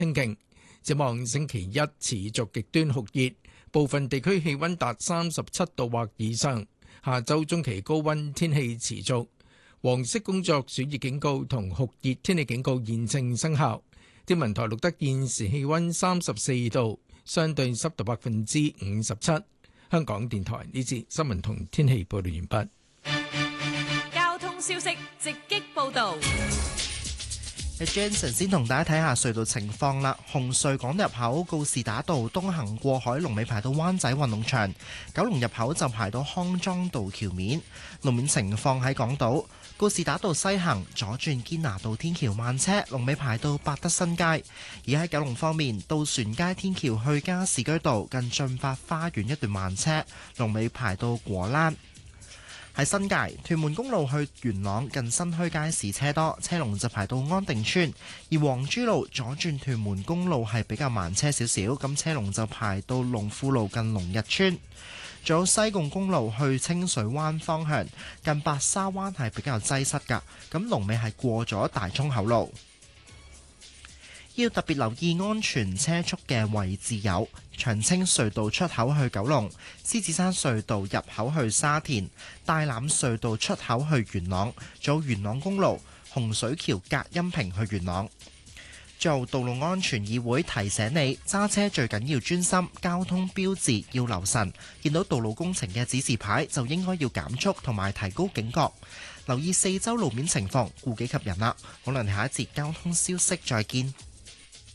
清勁。展望星期一持續極端酷熱，部分地區氣溫達37度或以上。下周中期高溫天氣持續，黃色工作暑熱警告同酷熱天氣警告現正生效。天文台錄得現時氣溫34度，相對濕度57%。香港電台呢節新聞同天氣報道完畢。 交通消息直擊報道。 Jason 先同大家睇下隧道情況啦。紅隧港入口告士打道東行過海龍尾排到灣仔運動場，九龍入口就排到康莊道橋面。路面情況喺港島告士打道西行左轉堅拿道天橋慢車，龍尾排到百德新街。而喺九龍方面，渡船街天橋去加士居道近駿發花園一段慢車，龍尾排到果欄。喺新界屯門公路去元朗近新墟街市車多，車龍就排到安定村；而黃珠路左轉屯門公路係比較慢車少少，咁車龍就排到龍富路近龍日村。仲有西貢公路去清水灣方向近白沙灣係比較擠塞㗎，咁龍尾係過咗大涌口路。要特別留意安全車速嘅位置有長青隧道出口去九龍、獅子山隧道入口去沙田、大欖隧道出口去元朗，仲有元朗公路洪水橋隔音屏去元朗。做道路安全議會提醒你，揸車最緊要專心，交通標誌要留神，見到道路工程嘅指示牌就應該要減速同埋提高警覺，留意四周路面情況，顧己及人啦。好啦，下一節交通消息再見。